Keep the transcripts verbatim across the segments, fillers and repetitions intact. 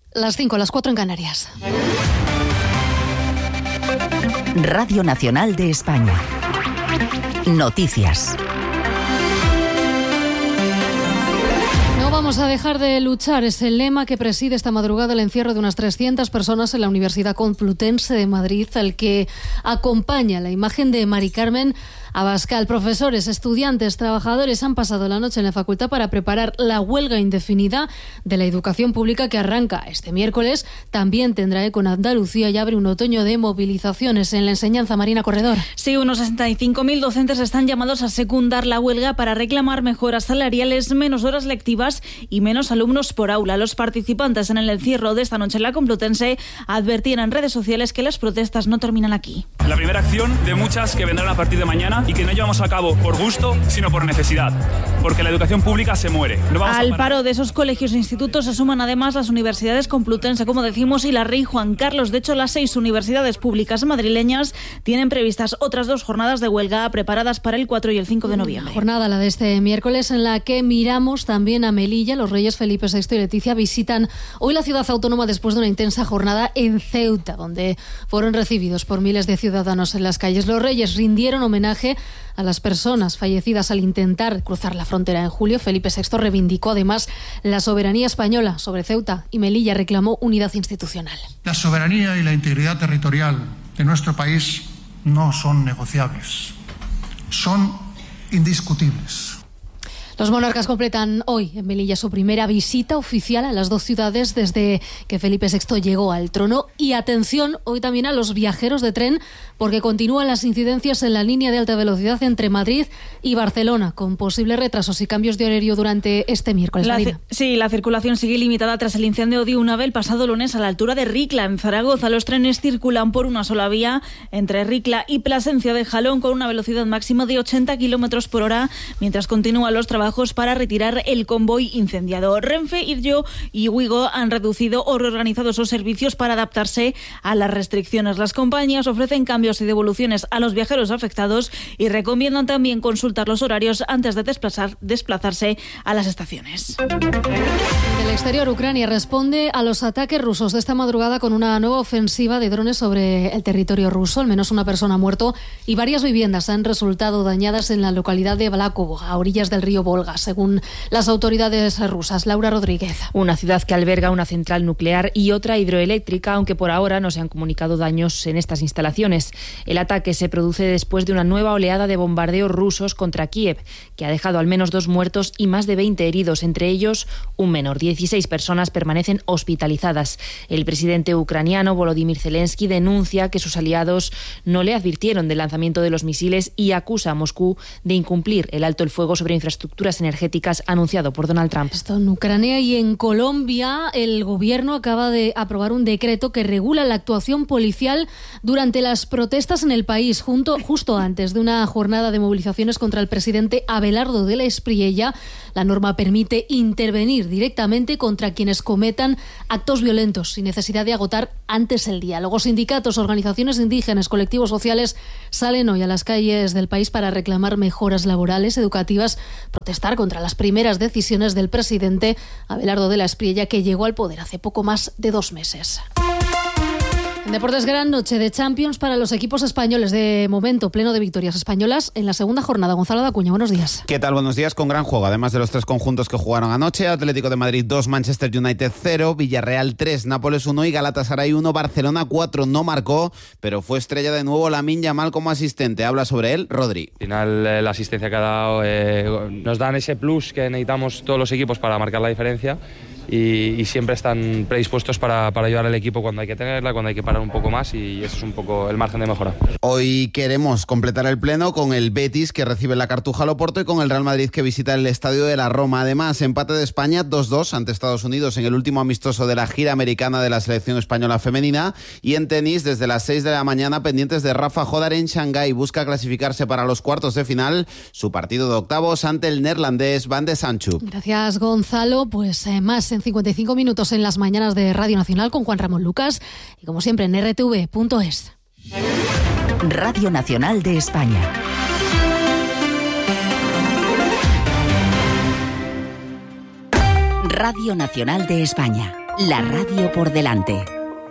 Las cinco, las cuatro en Canarias. Radio Nacional de España. Noticias. No vamos a dejar de luchar, es el lema que preside esta madrugada el encierro de unas trescientas personas en la Universidad Complutense de Madrid, al que acompaña la imagen de Mari Carmen Abascal. Profesores, estudiantes, trabajadores han pasado la noche en la facultad para preparar la huelga indefinida de la educación pública que arranca este miércoles. También tendrá eco en Andalucía y abre un otoño de movilizaciones en la enseñanza. Marina Corredor. Sí, unos sesenta y cinco mil docentes están llamados a secundar la huelga para reclamar mejoras salariales, menos horas lectivas y menos alumnos por aula. Los participantes en el encierro de esta noche en la Complutense advertían en redes sociales que las protestas no terminan aquí. La primera acción de muchas que vendrán a partir de mañana y que no llevamos a cabo por gusto, sino por necesidad, porque la educación pública se muere. No vamos Al paro de esos colegios e institutos se suman además las universidades Complutense, como decimos, y la Rey Juan Carlos. De hecho, las seis universidades públicas madrileñas tienen previstas otras dos jornadas de huelga preparadas para el cuatro y el cinco de noviembre. Jornada, la de este miércoles, en la que miramos también a Melilla. Los reyes Felipe sexto y Leticia visitan hoy la ciudad autónoma después de una intensa jornada en Ceuta, donde fueron recibidos por miles de ciudadanos en las calles. Los reyes rindieron homenaje a las personas fallecidas al intentar cruzar la frontera en julio. Felipe sexto reivindicó además la soberanía española sobre Ceuta y Melilla, reclamó unidad institucional. La soberanía y la integridad territorial de nuestro país no son negociables, son indiscutibles. Los monarcas completan hoy en Melilla su primera visita oficial a las dos ciudades desde que Felipe sexto llegó al trono. Y atención hoy también a los viajeros de tren, porque continúan las incidencias en la línea de alta velocidad entre Madrid y Barcelona, con posibles retrasos y cambios de horario durante este miércoles. La, sí, la circulación sigue limitada tras el incendio de un ave el pasado lunes a la altura de Ricla, en Zaragoza. Los trenes circulan por una sola vía entre Ricla y Plasencia de Jalón con una velocidad máxima de ochenta kilómetros por hora, mientras continúan los trabajos para retirar el convoy incendiado. Renfe, Iryo y Wigo han reducido o reorganizado sus servicios para adaptarse a las restricciones. Las compañías ofrecen cambios y devoluciones a los viajeros afectados y recomiendan también consultar los horarios antes de desplazar, desplazarse a las estaciones. Del exterior, Ucrania responde a los ataques rusos de esta madrugada con una nueva ofensiva de drones sobre el territorio ruso. Al menos una persona ha muerto y varias viviendas han resultado dañadas en la localidad de Balakovo, a orillas del río Volga, según las autoridades rusas. Laura Rodríguez. Una ciudad que alberga una central nuclear y otra hidroeléctrica, aunque por ahora no se han comunicado daños en estas instalaciones. El ataque se produce después de una nueva oleada de bombardeos rusos contra Kiev, que ha dejado al menos dos muertos y más de veinte heridos, entre ellos un menor. dieciséis personas permanecen hospitalizadas. El presidente ucraniano Volodymyr Zelensky denuncia que sus aliados no le advirtieron del lanzamiento de los misiles y acusa a Moscú de incumplir el alto el fuego sobre infraestructuras energéticas anunciado por Donald Trump. Esto en Ucrania. Y en Colombia, el gobierno acaba de aprobar un decreto que regula la actuación policial durante las protestas en el país, junto, justo antes de una jornada de movilizaciones contra el presidente Abelardo de la Espriella. La norma permite intervenir directamente contra quienes cometan actos violentos, sin necesidad de agotar antes el diálogo. Sindicatos, organizaciones indígenas, colectivos sociales salen hoy a las calles del país para reclamar mejoras laborales, educativas, protestar contra las primeras decisiones del presidente Abelardo de la Espriella, que llegó al poder hace poco más de dos meses. En deportes, gran noche de Champions para los equipos españoles. De momento, pleno de victorias españolas en la segunda jornada. Gonzalo Dacuña, buenos días. ¿Qué tal? Buenos días, con gran juego. Además de los tres conjuntos que jugaron anoche: Atlético de Madrid dos, Manchester United cero, Villarreal tres, Nápoles uno y Galatasaray uno. Barcelona cuatro, no marcó, pero fue estrella de nuevo Lamine Yamal como asistente. Habla sobre él Rodri. Al final, eh, la asistencia que ha dado eh, nos dan ese plus que necesitamos todos los equipos para marcar la diferencia. Y, y siempre están predispuestos para, para ayudar al equipo cuando hay que tenerla, cuando hay que parar un poco más, y eso es un poco el margen de mejora. Hoy queremos completar el pleno con el Betis, que recibe la Cartuja al Oporto, y con el Real Madrid, que visita el Estadio de la Roma. Además, empate de España dos dos ante Estados Unidos en el último amistoso de la gira americana de la selección española femenina. Y en tenis, desde las seis de la mañana, pendientes de Rafa Jodar en Shanghái. Busca clasificarse para los cuartos de final, su partido de octavos ante el neerlandés Van de Sancho. Gracias, Gonzalo. Pues eh, más en cincuenta y cinco minutos en las mañanas de Radio Nacional con Juan Ramón Lucas, y como siempre en erre te ve punto es. Radio Nacional de España. Radio Nacional de España. la radio por delante.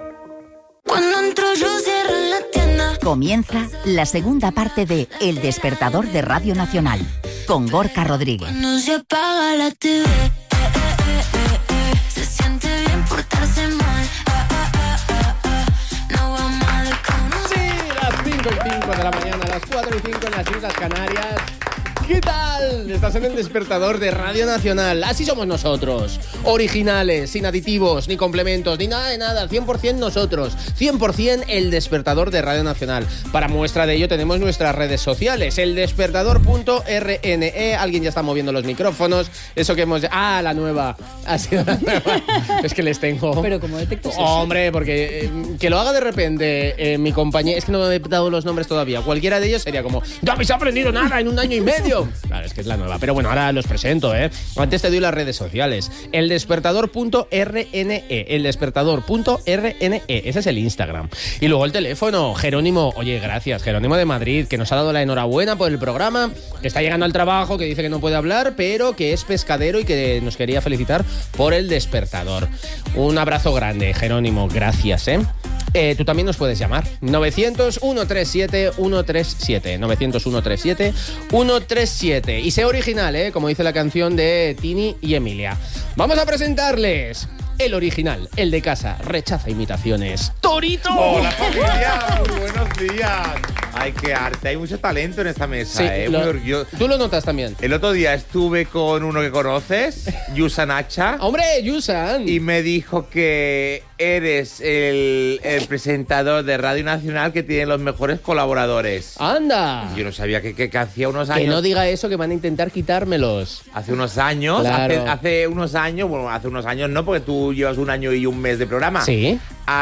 Cuando entro yo cierran la tienda. Comienza la segunda parte de El Despertador de Radio Nacional, con Gorka Rodríguez. Cuando se apaga la T V, eh, eh, eh, eh, se siente bien portarse mal. Ah, ah, ah, ah, ah. No vamos a desconocer. Sí, las cinco y cinco de la mañana, las cuatro y cinco en las Islas Canarias. ¿Qué tal? Estás en El Despertador de Radio Nacional. Así somos nosotros. Originales, sin aditivos, ni complementos, ni nada de nada. cien por ciento nosotros. cien por ciento El Despertador de Radio Nacional. Para muestra de ello tenemos nuestras redes sociales. El despertador punto r n e. Alguien ya está moviendo los micrófonos. Eso que hemos... Ah, la nueva. Ha sido la nueva. Es que les tengo... Pero como detectas eso. Hombre, porque eh, que lo haga de repente eh, mi compañía... Es que no me he dado los nombres todavía. Cualquiera de ellos sería como... ¡No habéis aprendido nada en un año y medio! Claro, es que es la nueva. Pero bueno, ahora los presento, ¿eh? Antes te doy las redes sociales. El despertador punto r n e. El despertador punto r n e. Ese es el Instagram. Y luego el teléfono. Jerónimo. Oye, gracias. Jerónimo de Madrid, que nos ha dado la enhorabuena por el programa, que está llegando al trabajo, que dice que no puede hablar, pero que es pescadero y que nos quería felicitar por el despertador. Un abrazo grande, Jerónimo. Gracias, ¿eh? Eh, tú también nos puedes llamar. novecientos, ciento treinta y siete, ciento treinta y siete. novecientos, ciento treinta y siete, ciento treinta y siete. Y sé original, ¿eh? Como dice la canción de Tini y Emilia. Vamos a presentarles el original, el de casa. Rechaza imitaciones. ¡Torito! Hola, familia. Muy buenos días. Ay, qué arte. Hay mucho talento en esta mesa, Sí, ¿eh? lo- Muy orgullo- Tú lo notas también. El otro día estuve con uno que conoces, Yusan Hacha. ¡Hombre, Yusan! Y me dijo que eres el, el presentador de Radio Nacional que tiene los mejores colaboradores. ¡Anda! Yo no sabía que, que, que hacía unos Que años... no diga eso, que van a intentar quitármelos. Hace unos años, Claro. hace, hace unos años, bueno, hace unos años no, porque tú llevas un año y un mes de programa. Sí.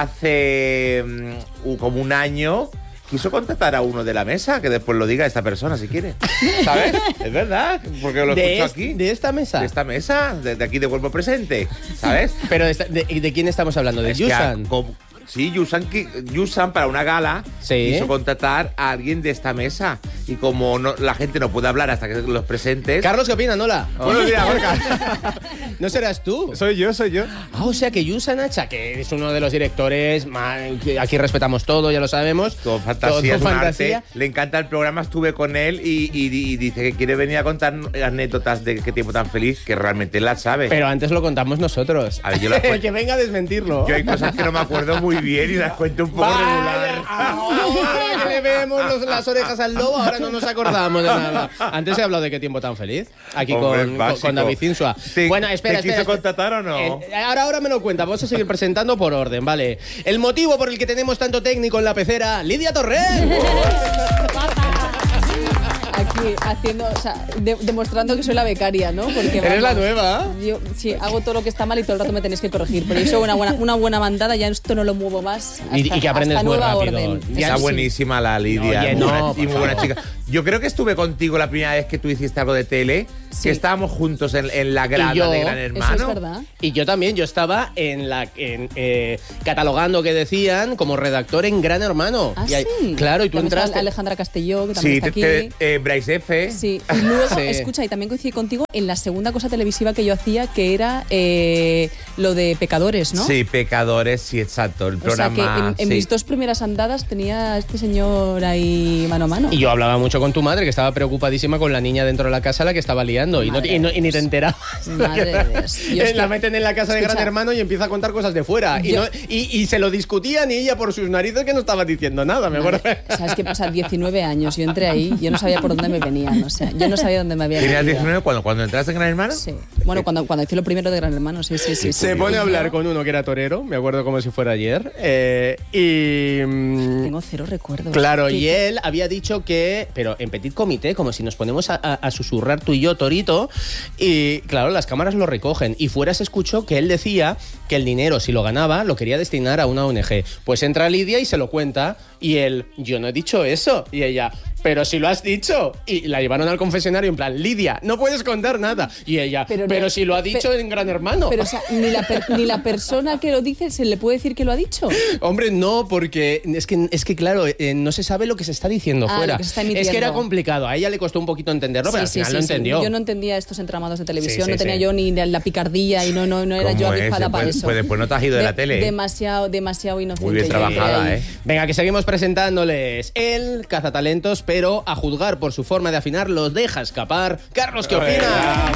Hace mm, como un año quiso contratar a uno de la mesa, que después lo diga esta persona si quiere. ¿Sabes? Es verdad, porque lo ¿De, escucho es- aquí. ¿De esta mesa? De esta mesa, de, de aquí de Cuerpo Presente, ¿sabes? Pero de, esta- de, ¿de quién estamos hablando? ¿De Es que Yusan? a- com- sí, Yusan, qui- Yusan para una gala Sí. quiso contratar a alguien de esta mesa. Y como no- la gente no puede hablar hasta que los presentes... Carlos, ¿qué opinas, Nola? Buenos días, Gorka. ¿No serás tú? Soy yo, soy yo. Ah, o sea que Yusan Hacha, que es uno de los directores, ma- que aquí respetamos todo, ya lo sabemos. Todo fantasía, Todo es un fantasía. arte. Le encanta el programa, estuve con él y, y- y dice que quiere venir a contar anécdotas de qué tiempo tan feliz, que realmente él las sabe. Pero antes lo contamos nosotros. A ver, yo las cuento. Que venga a desmentirlo. Yo hay cosas que no me acuerdo muy bien y las cuento un poco Vaya, regular. ahora que le vemos los- las orejas al lobo, ahora no nos acordamos de nada. Antes he hablado de qué tiempo tan feliz, aquí Hombre, con, con, básico. con David Insua. ¿Te- Bueno, espera, te quiso espera, espera. contratar o no? Eh, ahora, ahora me lo cuenta, vamos a seguir presentando por orden, ¿vale? El motivo por el que tenemos tanto técnico en la pecera, Lidia Torres. Aquí haciendo, o sea, de- demostrando que soy la becaria, ¿no? Porque Eres la vamos, nueva. Yo sí, hago todo lo que está mal y todo el rato me tenéis que corregir. Pero yo soy una buena, una buena bandada, ya esto no lo muevo más. Y- hasta- y que aprendes hasta muy nueva rápido. orden. Ya Está Eso sí. buenísima la Lidia, Oye, muy no, buena- por y muy buena favor. chica. Yo creo que estuve contigo la primera vez que tú hiciste algo de tele, Sí. que estábamos juntos en, en la grada Y yo- de Gran Eso Hermano. es verdad. Y yo también, yo estaba en la en, eh, catalogando que decían como redactor en Gran Hermano. Ah, Y ahí- sí. Claro, y tú También está entraste. Alejandra Castelló, que también Sí, está te- aquí. te- eh, Bryce F. Sí, y luego, Sí. escucha, y también coincidí contigo en la segunda cosa televisiva que yo hacía, que era eh, lo de pecadores, ¿no? Sí, Pecadores, sí, exacto. El O sea que programa. en, en sí. mis dos primeras andadas tenía a este señor ahí mano a mano. Y yo hablaba mucho con tu madre, que estaba preocupadísima con la niña dentro de la casa la que estaba liando. Y, no, Madre y, no- y ni de te enterabas. Madre de Dios. Yo es la que- meten en la casa de Escucha. Gran Hermano y empieza a contar cosas de fuera. Y, Yo- no- y- y se lo discutían y ella por sus narices que no estaba diciendo nada, me acuerdo. ¿Sabes qué pasa? diecinueve años, yo entré ahí, yo no sabía por dónde me venían, o sea, yo no sabía dónde me había ¿Tenías metido. diecinueve cuando, cuando entraste en Gran Hermano? Sí. Bueno, cuando, cuando hice lo primero de Gran Hermano, sí, sí, sí. sí. Se pone a hablar con uno que era torero, me acuerdo como si fuera ayer. eh, y. mm, Tengo cero recuerdos. Claro, ¿Qué- y él había dicho que, pero en petit comité, como si nos ponemos a, a- a susurrar tú y yo, Torito, y claro, las cámaras lo recogen. Y fuera se escuchó que él decía que el dinero, si lo ganaba, lo quería destinar a una O N G. Pues entra Lidia y se lo cuenta, y él, yo no he dicho eso. Y ella, pero si lo has dicho. Y la llevaron al confesionario en plan, Lidia, no puedes contar nada. Y ella, pero, pero no, si lo ha dicho pero, en Gran Hermano. Pero o sea, ni la, per, ni la persona que lo dice se le puede decir que lo ha dicho. Hombre, no, porque es que, es que claro, eh, no se sabe lo que se está diciendo ah, fuera. Lo que se está es que era complicado, a ella le costó un poquito entenderlo, sí, pero al sí, final sí, lo sí. entendió. Yo no entendía estos entramados de televisión, sí, sí, no tenía sí. yo ni la picardía y no, no, no era yo avispada para pues, eso. Pues después no te has ido de, de la tele. Demasiado, demasiado inocente. Muy bien trabajada, ¿eh? Venga, que seguimos presentándoles el cazatalentos, pero a juzgar por su forma de afinar los deja escapar. Carlos, ¿qué opina?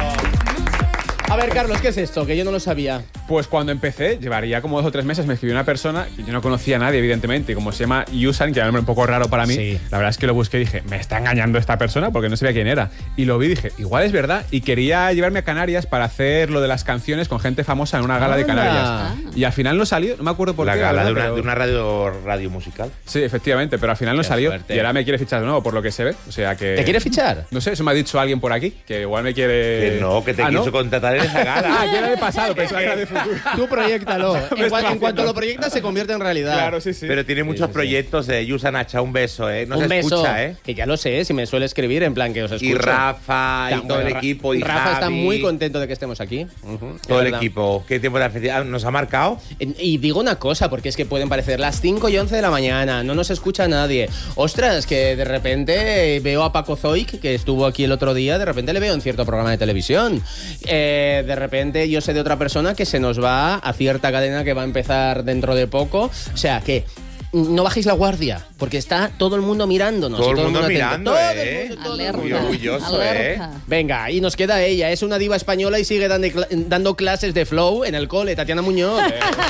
A ver, Carlos, ¿qué es esto? Que yo no lo sabía. Pues cuando empecé, llevaría como dos o tres meses, me escribió una persona que yo no conocía a nadie, evidentemente, y como se llama Yusan, que era un nombre un poco raro para mí, sí. La verdad es que lo busqué y dije, me está engañando esta persona porque no sabía quién era. Y lo vi y dije, igual es verdad, y quería llevarme a Canarias para hacer lo de las canciones con gente famosa en una gala de Canarias. Ah. Y al final no salió, no me acuerdo por la qué. La gala verdad, de, una, pero... de una radio, radio musical. Sí, efectivamente, pero al final no qué salió suerte. Y ahora me quiere fichar de nuevo, por lo que se ve. O sea que... ¿Te quiere fichar? No sé, eso me ha dicho alguien por aquí, que igual me quiere... Que no, que te ah, quiso ¿no? contratar en esa gala. Ah, que era de pasado, pensaba que era de futuro. Tú proyéctalo. En, cual, en cuanto lo proyectas, se convierte en realidad. Claro, sí, sí. Pero tiene muchos sí, sí, proyectos. Eh. Yusan Hacha, un beso, ¿eh? No un se beso, escucha, ¿eh? Que ya lo sé, si me suele escribir, en plan que os escucho. Y Rafa, y todo bueno, el equipo, y Rafa Javi. está muy contento de que estemos aquí. Uh-huh. Todo el equipo. ¿Qué tiempo de la festividad nos ha marcado? Y digo una cosa, porque es que pueden parecer las cinco y once de la mañana, no nos escucha nadie. Ostras, que de repente veo a Paco Zoic, que estuvo aquí el otro día, de repente le veo en cierto programa de televisión. Eh, de repente yo sé de otra persona que se nos va a cierta cadena que va a empezar dentro de poco. O sea, que no bajéis la guardia, porque está todo el mundo mirándonos. Todo, y todo el mundo, mundo mirando, todo ¿eh? El mundo, todo Alerta. Muy orgulloso, Alerta. ¿eh? Venga, y nos queda ella. Es una diva española y sigue dando, dando clases de flow en el cole. Tatiana Muñoz.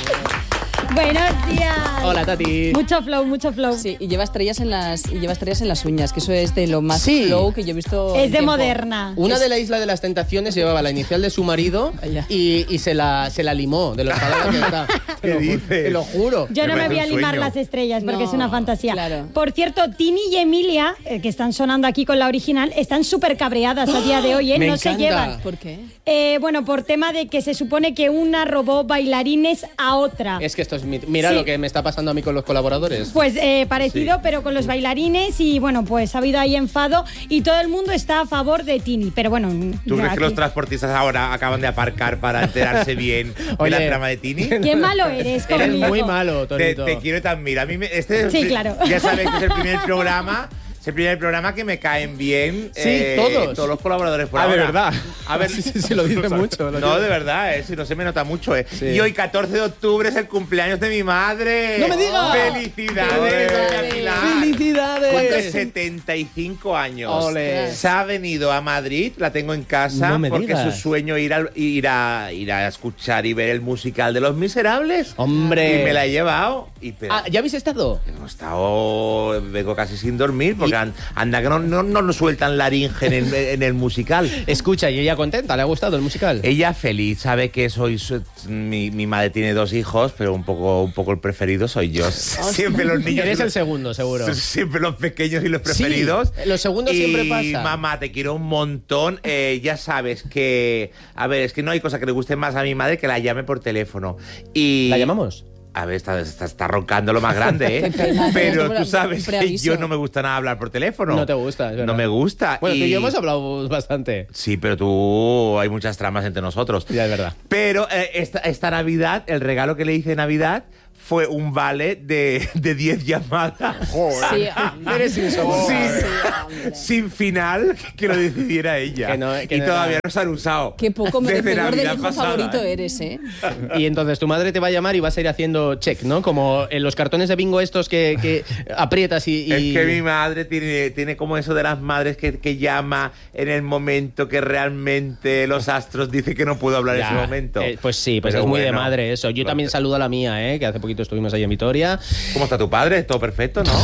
Buenos días. Hola, Tati. Mucho flow, mucho flow. Sí, y lleva estrellas en las y lleva estrellas en las uñas, que eso es de lo más sí. flow que yo he visto. Es de tiempo. Moderna. Una es... de la Isla de las Tentaciones llevaba la inicial de su marido y, y se, la, se la limó de los palabras que está. ¿Qué dices? Te lo juro. Yo no me voy a limar sueño. las estrellas porque No, es una fantasía. Claro. Por cierto, Tini y Emilia, eh, que están sonando aquí con la original, están súper cabreadas a día de hoy, ¿eh? Me no encanta. se llevan. ¿Por qué? Eh, bueno, por tema de que se supone que una robó bailarines a otra. Es que esto es... Mira Sí. lo que me está pasando a mí con los colaboradores. Pues eh, parecido, Sí. pero con los bailarines y bueno, pues ha habido ahí enfado y todo el mundo está a favor de Tini, pero bueno... ¿Tú crees aquí... que los transportistas ahora acaban de aparcar para enterarse bien Oye. de la trama de Tini? Qué malo eres Eres conmigo. muy malo, Te, Torito. te quiero tan mira. A mí me, este es Sí, el- claro. Ya sabes que es el primer programa. Es el primer programa que me caen bien. Sí, todos. Todos los colaboradores por Ah, ahora. de verdad. A ver, Sí, sí, sí, lo dice mucho. Lo no, dice. de verdad, eh, si no se me nota mucho. Eh. Sí. Y hoy, catorce de octubre, es el cumpleaños de mi madre. ¡No me digas! ¡Felicidades, doña Pilar! ¡Felicidades! Cumple setenta y cinco años. Ole. Se ha venido a Madrid, la tengo en casa, No me porque digas. es su sueño ir a, ir, a, ir a escuchar y ver el musical de Los Miserables. ¡Hombre! Y me la he llevado. Y, pero, Ah, ¿ya habéis estado? Hemos estado, vengo casi sin dormir, porque an- anda que no, no, no nos sueltan laringe en el, en el musical. Escucha, ¿y ella contenta? ¿Le ha gustado el musical? Ella feliz, sabe que soy su- mi, mi madre tiene dos hijos, pero un poco, un poco el preferido soy yo. Siempre los niños. Eres y el los- segundo, seguro. Siempre los pequeños y los preferidos. Sí, los segundos y, siempre pasa. Mamá, te quiero un montón. Eh, ya sabes que, a ver, es que no hay cosa que le guste más a mi madre que la llame por teléfono. Y ¿La llamamos? A ver, está, está, está roncando lo más grande, ¿eh? Pero tú sabes que yo no me gusta nada hablar por teléfono. No te gusta, es verdad. No me gusta. Bueno, y... tú y yo hemos hablado bastante. Sí, pero tú... Hay muchas tramas entre nosotros. Ya, es verdad. Pero eh, esta, esta Navidad, el regalo que le hice de Navidad fue un vale de, de diez llamadas. Sí, Eres insoportable. sin, sin final, que lo decidiera ella. Que no, que y no todavía era- no se han usado. Qué poco Desde merecedor del Navidad hijo pasada, favorito ¿eh? eres, ¿eh? Y entonces tu madre te va a llamar y vas a ir haciendo check, ¿no? Como en los cartones de bingo estos que, que aprietas y, y... Es que mi madre tiene, tiene como eso de las madres que, que llama en el momento que realmente los astros dicen que no puedo hablar Ya, en ese momento. eh, pues sí, pues Pero es muy de bueno, madre eso. Yo lo- también saludo a la mía, ¿eh? Que hace poquito estuvimos ahí en Vitoria. ¿Cómo está tu padre? Todo perfecto, ¿no?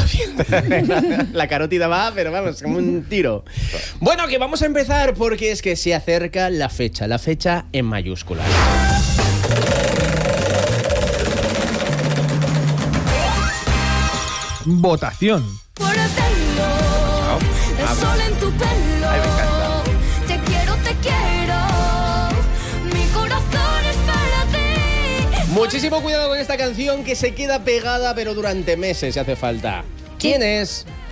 La carótida va, pero vamos, como un tiro. Bueno, que vamos a empezar porque es que se acerca la fecha, la fecha en mayúsculas. Votación. Por el pelo, el sol en tu pelo. Ay, me encanta. Te quiero, te quiero. Mi corazón es para ti. Muchísimo cuidado con esta canción que se queda pegada, pero durante meses si hace falta. ¿Quién es?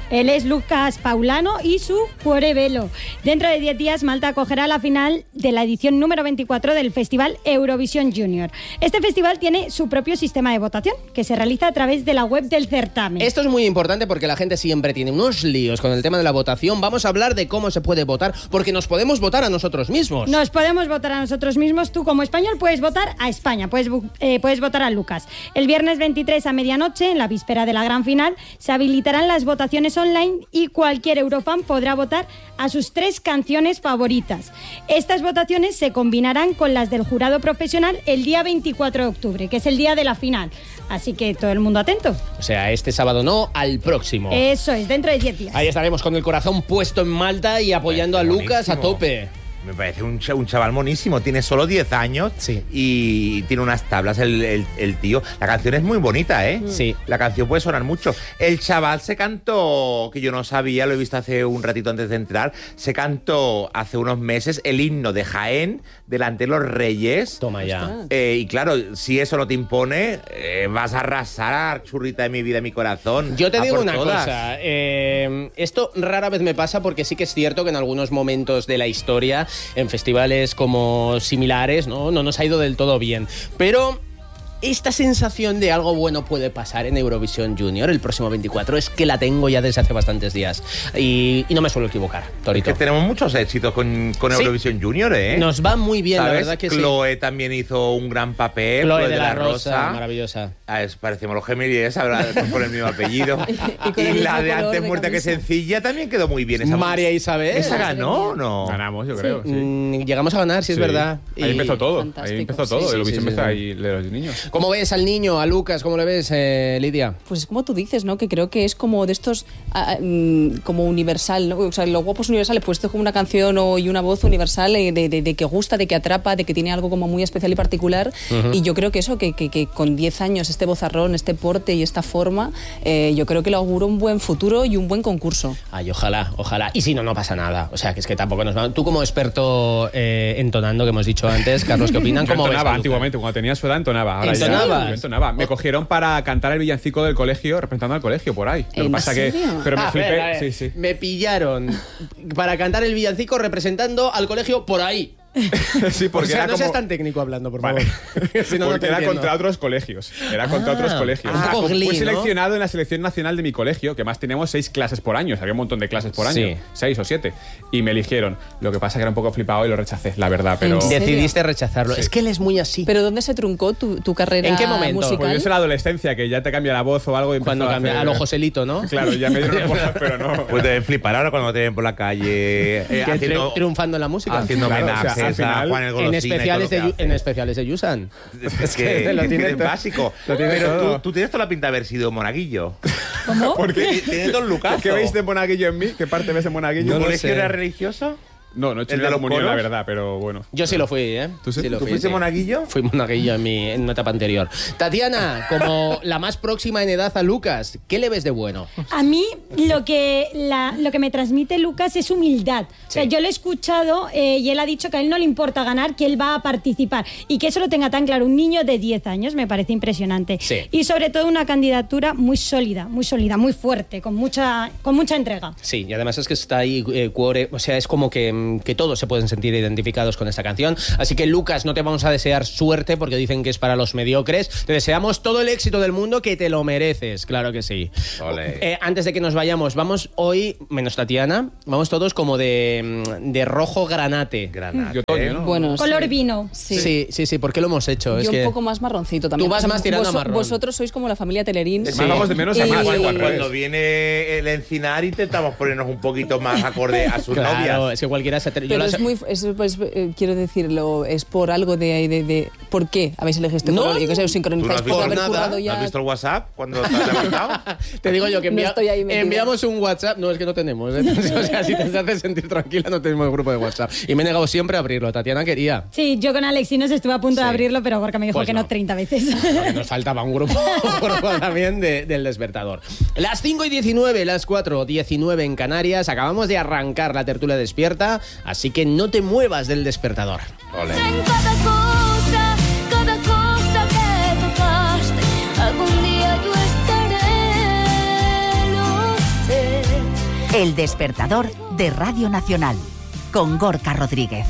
Él es Lucas Paulano y su Cuore Velo. Dentro de diez días, Malta acogerá la final de la edición número veinticuatro del Festival Eurovisión Junior. Este festival tiene su propio sistema de votación, que se realiza a través de la web del certamen. Esto es muy importante porque la gente siempre tiene unos líos con el tema de la votación. Vamos a hablar de cómo se puede votar, porque nos podemos votar a nosotros mismos. Nos podemos votar a nosotros mismos. Tú, como español, puedes votar a España, puedes, eh, puedes votar a Lucas. El viernes veintitrés a medianoche, en la víspera de la gran final, se habilitarán las votaciones online y cualquier eurofan podrá votar a sus tres canciones favoritas. Estas votaciones se combinarán con las del jurado profesional el día veinticuatro de octubre, que es el día de la final. Así que todo el mundo atento. O sea, este sábado no, al próximo. Eso es, dentro de diez días. Ahí estaremos con el corazón puesto en Malta y apoyando a Lucas a tope. Me parece un, ch un chaval monísimo. Tiene solo diez años sí. y tiene unas tablas el, el, el tío. La canción es muy bonita, ¿eh? Sí. La canción puede sonar mucho. El chaval se cantó, que yo no sabía, lo he visto hace un ratito antes de entrar, se cantó hace unos meses el himno de Jaén delante de los Reyes. Toma ya. Eh, y claro, si eso no te impone, eh, vas a arrasar, churrita de mi vida, mi corazón. Yo te a digo por una todas. cosa. Eh, esto rara vez me pasa porque sí que es cierto que en algunos momentos de la historia, en festivales como similares, ¿no? No nos ha ido del todo bien. Pero esta sensación de algo bueno puede pasar en Eurovisión Junior el próximo veinticuatro es que la tengo ya desde hace bastantes días. Y, y no me suelo equivocar, Torito. Es que tenemos muchos éxitos con, con sí. Eurovisión Junior, ¿eh? Nos va muy bien, ¿sabes? la verdad que Chloe sí. también hizo un gran papel. Chloe, Chloe de, de la, la Rosa, Rosa. maravillosa. Ah, es, parecemos los gemelos, ahora con el mismo apellido. y, y la de antes de muerta que sencilla también quedó muy bien. Esa María Isabel. ¿Esa ganó o no? Ganamos, yo creo. Sí. Mm, llegamos a ganar, sí, es sí. verdad. Ahí y... empezó todo. Fantástico. Ahí empezó todo. Sí, sí, Eurovisión sí, sí, empezó sí. ahí de los niños. ¿Cómo ves al niño, a Lucas? ¿Cómo le ves, eh, Lidia? Pues es como tú dices, ¿no? Que creo que es como de estos, ah, mm, como universal, ¿no? O sea, los guapos universales, pues esto es como una canción o, y una voz universal eh, de, de, de que gusta, de que atrapa, de que tiene algo como muy especial y particular. Uh-huh. Y yo creo que eso, que, que, que con diez años, este vozarrón, este porte y esta forma, eh, yo creo que le auguro un buen futuro y un buen concurso. Ay, ojalá, ojalá. Y si no, no pasa nada. O sea, que es que tampoco nos va... Tú como experto eh, entonando, que hemos dicho antes, Carlos, ¿qué opinan? Yo ¿Cómo entonaba ves, antiguamente, cuando tenía su edad entonaba. Ahora ¿Entonabas? ya, yo entonaba. Me cogieron para cantar el villancico del colegio, representando al colegio por ahí. Lo que ¿En pasa serio? que, pero me Ah, flipé. a ver, a ver. Sí, sí. Me pillaron para cantar el villancico representando al colegio por ahí. Sí, porque o sea, era no como... seas tan técnico hablando, por Vale. favor. Si no, no porque te era entiendo. contra otros colegios. Era contra Ah, otros colegios. un poco Fui Glee, ¿no? seleccionado en la selección nacional de mi colegio, que más teníamos seis clases por año. Había un montón de clases por año. Sí. Seis o siete. Y me eligieron. Lo que pasa que era un poco flipado y lo rechacé, la verdad. Pero... ¿En serio? Decidiste rechazarlo. Sí. Es que él es muy así. ¿Pero dónde se truncó tu, tu carrera ¿En qué momento? musical? Pues yo sé la adolescencia, que ya te cambia la voz o algo. Y Cuando empezó a cambia hacer- a lo Joselito, ¿no? Claro, ya me dieron por pero no. Pues deben flipar ahora cuando te ven por la calle eh, Que haciendo, tri- triunfando en la música. haciendo Claro, o sea, homenajes al final, a Juan el En Golosina especiales, y de, todo lo Yu- que en hace. especiales de Yusan. Es que Lo tiene es todo. básico. Lo tiene Pero todo. tú, tú tienes toda la pinta de haber sido monaguillo. ¿Cómo? ¿Por qué? Tienes todo el lucazo. ¿Qué veis de monaguillo en mí? ¿Qué parte ves de monaguillo? ¿Tu No lo colegio sé. era religioso? No, no he hecho ¿El la de los comunión, la coros? verdad, pero bueno. Yo sí lo fui, ¿eh? ¿Tú sí? lo ¿Tú fui, fuiste sí. monaguillo? Fui monaguillo en, mi, en una etapa anterior. Tatiana, como la más próxima en edad a Lucas, ¿qué le ves de bueno? A mí lo que, la- lo que me transmite Lucas es humildad. O sea, Sí. yo lo he escuchado eh, y él ha dicho que a él no le importa ganar, que él va a participar. Y que eso lo tenga tan claro un niño de diez años me parece impresionante. Sí. Y sobre todo una candidatura muy sólida, muy sólida, muy fuerte, con mucha, con mucha entrega. Sí, y además es que está ahí eh, Cuore, o sea, es como que, mm, que todos se pueden sentir identificados con esta canción. Así que, Lucas, no te vamos a desear suerte porque dicen que es para los mediocres. Te deseamos todo el éxito del mundo, que te lo mereces, claro que sí. Ole. Eh, antes de que nos vayamos, vamos hoy, menos Tatiana, vamos todos como de, mm, de rojo granate. Granate. Yo otoño, ¿no? Bueno, Color sí. vino. Sí. Sí, sí, sí, ¿por qué lo hemos hecho? Es Yo que... un poco más marroncito también. Tú vas más tirando a marrón. Vosotros sois como la familia Telerín. Sí. Más vamos de menos a Y- más. Cuando, igual, cuando pues. viene el encinar intentamos ponernos un poquito más acorde a sus Claro, novias. es que cualquiera se... yo Pero las- es muy, es, pues, eh, quiero decirlo, es por algo de, de, de ¿por qué habéis elegido este No, color? Yo que sé, os ¿Tú no sincronizáis has por visto haber nada? currado ¿No ya. has visto el WhatsApp cuando te has levantado? Te digo yo que No envia- estoy ahí metida. enviamos un WhatsApp. No, es que no tenemos. ¿eh? O sea, si te haces sentir tranquila, no tenemos grupo de WhatsApp. Y me he negado siempre a abrirlo. Tatiana quería. Sí, yo con Alexinos estuve a punto Sí. de abrirlo, pero Gorka me dijo Pues que no. no. treinta veces. Porque nos faltaba un grupo, un grupo también de- del despertador. Las cinco y diecinueve, las cuatro diecinueve en Canarias. Acabamos de arrancar la tertulia despierta. Así que no te muevas del despertador. Ole. En cada cosa, cada cosa que tocaste, algún día yo estaré, lo sé. El despertador de Radio Nacional, con Gorka Rodríguez.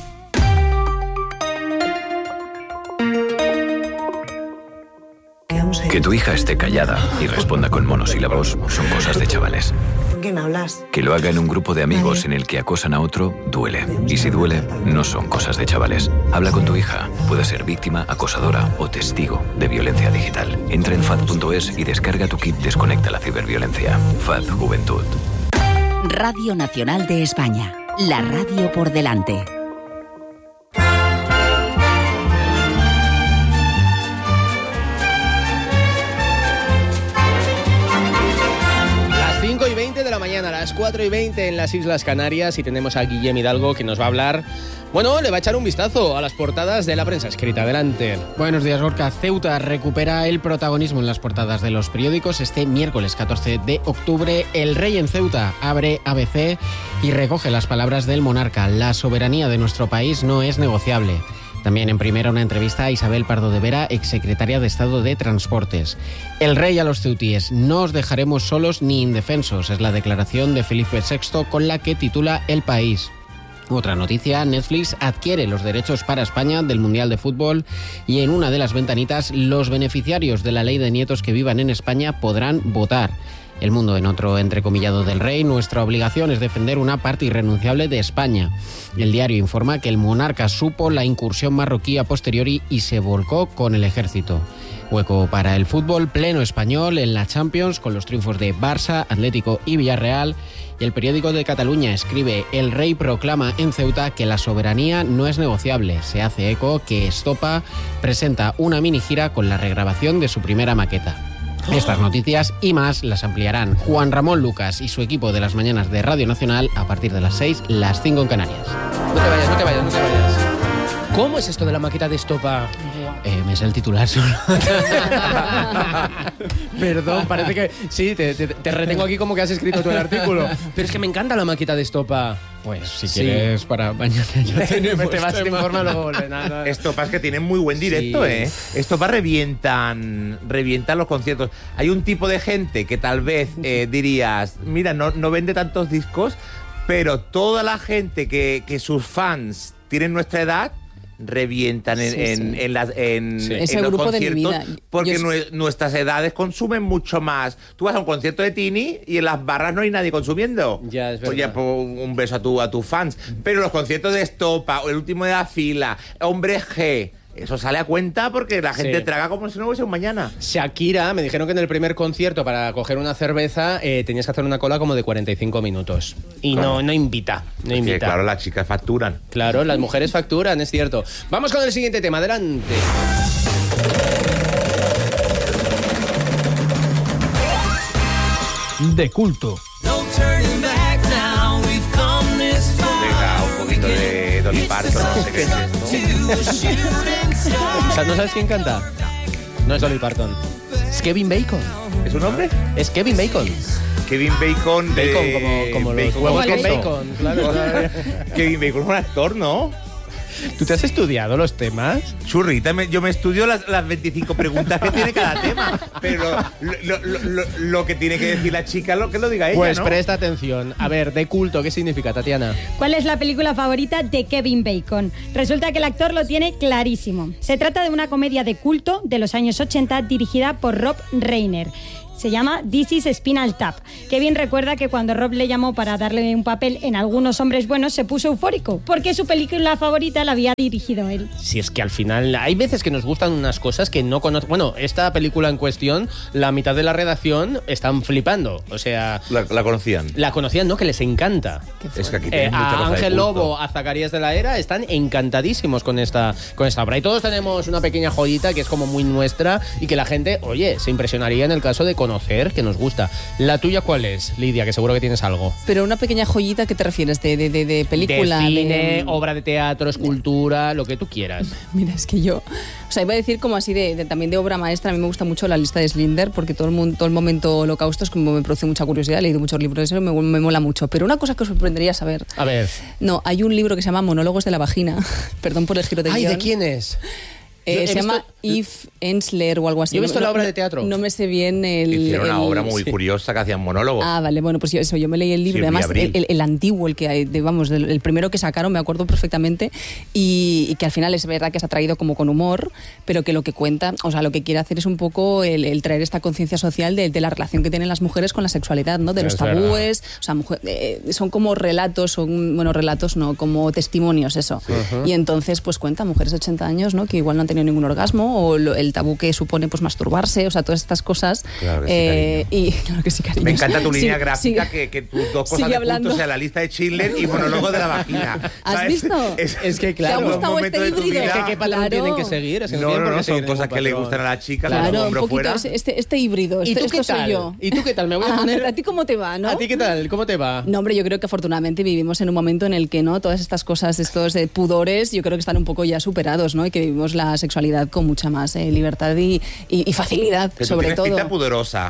Que tu hija esté callada y responda con monosílabos son cosas de chavales. ¿Con quién hablas? Que lo haga en un grupo de amigos en el que acosan a otro, duele. Y si duele, no son cosas de chavales. Habla con tu hija. Puede ser víctima, acosadora o testigo de violencia digital. Entra en F A D punto es y descarga tu kit Desconecta la ciberviolencia. F A D Juventud. Radio Nacional de España. La radio por delante. cinco y veinte de la mañana, a las cuatro y veinte en las Islas Canarias, y tenemos a Guillem Hidalgo, que nos va a hablar. Bueno, le va a echar un vistazo a las portadas de la prensa escrita. Adelante. Buenos días, Gorka. Ceuta recupera el protagonismo en las portadas de los periódicos. Este miércoles catorce de octubre, el rey en Ceuta abre A B C y recoge las palabras del monarca. La soberanía de nuestro país no es negociable. También en primera una entrevista a Isabel Pardo de Vera, exsecretaria de Estado de Transportes. El rey a los ceutíes: no os dejaremos solos ni indefensos, es la declaración de Felipe sexto con la que titula El País. Otra noticia: Netflix adquiere los derechos para España del Mundial de Fútbol, y en una de las ventanitas, los beneficiarios de la ley de nietos que vivan en España podrán votar. El Mundo, en otro entrecomillado del rey: nuestra obligación es defender una parte irrenunciable de España. El Diario informa que el monarca supo la incursión marroquí a posteriori y se volcó con el ejército. Hueco para el fútbol, pleno español en la Champions, con los triunfos de Barça, Atlético y Villarreal. Y el Periódico de Cataluña escribe: el rey proclama en Ceuta que la soberanía no es negociable. Se hace eco que Estopa presenta una mini gira con la regrabación de su primera maqueta. Estas noticias y más las ampliarán Juan Ramón Lucas y su equipo de las mañanas de Radio Nacional a partir de las seis, las cinco en Canarias. No te vayas, no te vayas, no te vayas. ¿Cómo es esto de la maqueta de Estopa? Eh, me sé el titular solo. Perdón, parece que sí, te, te, te retengo aquí como que has escrito tú el artículo. Pero es que me encanta la maqueta de Estopa. Pues si Sí. quieres para mañana ya tenemos te vas, te tema. informas luego. No, no. Estopas que tienen muy buen directo, Sí. ¿eh? Estopas revientan, revientan los conciertos. Hay un tipo de gente que tal vez eh, dirías, mira, no, no vende tantos discos, pero toda la gente que, que sus fans tienen nuestra edad revientan en, Sí, en, sí. en, las, en, Sí. en Es el los grupo de mi conciertos, vida. porque Yo- nue- nuestras edades consumen mucho más. Tú vas a un concierto de Tini y en las barras no hay nadie consumiendo. Ya, es Pues verdad. ya, pues, un beso a, tu, a tus fans. Pero los conciertos de Estopa, o el último de la fila, Hombre G, eso sale a cuenta porque la gente Sí. traga como si no hubiese un mañana. Shakira, me dijeron que en el primer concierto para coger una cerveza eh, tenías que hacer una cola como de cuarenta y cinco minutos. Y no, no invita, no Es que, invita. claro, las chicas facturan. Claro, las mujeres facturan, es cierto. Vamos con el siguiente tema, adelante. De culto. Venga, un poquito de Dolly Parton, no sé qué es esto. O sea, ¿no sabes quién canta? No es Dolly Parton. Es Kevin Bacon. ¿Es un nombre? Es Kevin Bacon. Kevin Bacon de... Bacon, como, como los Bacon huevos con queso. bacon. Claro, claro. Kevin Bacon es un actor, ¿no? ¿Tú te has estudiado los temas? Churrita, me- yo me estudio las, las veinticinco preguntas que tiene cada tema. Pero lo, lo- lo- lo que tiene que decir la chica, lo que lo diga ella, Pues ¿no? presta atención. A ver, de culto, ¿qué significa, Tatiana? ¿Cuál es la película favorita de Kevin Bacon? Resulta que el actor lo tiene clarísimo. Se trata de una comedia de culto de los años ochenta dirigida por Rob Reiner. Se llama This is Spinal Tap. Kevin recuerda que cuando Rob le llamó para darle un papel en Algunos hombres buenos se puso eufórico, porque su película favorita la había dirigido él. Si es que al final hay veces que nos gustan unas cosas que no conozco. Bueno, esta película en cuestión, la mitad de la redacción están flipando. O sea, La, la conocían. la conocían, ¿no? Que les encanta. Es que aquí Eh, tienen mucha a cosa de Ángel culto. Lobo, a Zacarías de la Era, están encantadísimos con esta, con esta obra. Y todos tenemos una pequeña joyita que es como muy nuestra y que la gente, oye, se impresionaría en el caso de conocer, que nos gusta. ¿La tuya cuál es, Lidia? Que seguro que tienes algo. Pero una pequeña joyita, ¿qué te refieres? ¿De, de, de, de película? De cine, de- obra de teatro, escultura, lo que tú quieras. Mira, es que yo... O sea, iba a decir como así de, de- también de obra maestra. A mí me gusta mucho La lista de Schindler, porque todo el, mundo, todo el momento holocausto es como me produce mucha curiosidad. He leído muchos libros de eso, me, me mola mucho. Pero una cosa que os sorprendería saber... A ver. No, hay un libro que se llama Monólogos de la vagina. Perdón por el giro de Ay, guión. ¿de quién es? Eh, He se visto- llama Eve Ensler o algo así. Yo he visto No- la obra no- de teatro. No me sé bien el... Hicieron una el- obra muy sí. curiosa que hacían monólogos. Ah, vale, bueno, pues yo, eso, yo me leí el libro, Silvia además Abril. el, el- el antiguo, el que hay, de- vamos, del- el primero que sacaron, me acuerdo perfectamente, y, y que al final es verdad que se ha traído como con humor, pero que lo que cuenta, o sea, lo que quiere hacer es un poco el, el traer esta conciencia social de, de la relación que tienen las mujeres con la sexualidad, ¿no? De los Es verdad. tabúes, o sea, mujer- eh, son como relatos, son, bueno, relatos no, como testimonios, eso. Ujú. Y entonces, pues cuenta mujeres de ochenta años, ¿no? Que igual no han tenido ningún orgasmo, o lo- el tabú que supone, pues, masturbarse, o sea, todas estas cosas. Claro que sí, Eh, y claro que sí, cariño. Me encanta tu línea Sí, gráfica, sí. que, que tus dos cosas Sigue de hablando. puntos sea la lista de Schindler y monólogo de la vagina. ¿Has ¿Sabes? visto? Es, Es que, claro, ¿Te ha gustado un momento este de tu híbrido? vida- Es que qué patrón Claro. tienen que seguir. Es que No, tienen no, por no, qué son seguir cosas ningún que le patrón. gustan a las chicas, Claro, un un hombre poquito fuera. ese- este, este híbrido. ¿Y Este, tú qué esto soy tal? yo. ¿Y tú qué tal? Me voy a Ah, poner... ¿a ti cómo te va, no? ¿A ti qué tal? ¿Cómo te va? No, hombre, yo creo que afortunadamente vivimos en un momento en el que no todas estas cosas, estos eh, pudores, yo creo que están un poco ya superados, ¿no? Y que vivimos la sexualidad con mucha más eh, libertad y, y- y facilidad, Que tú sobre tienes todo. pinta pudorosa.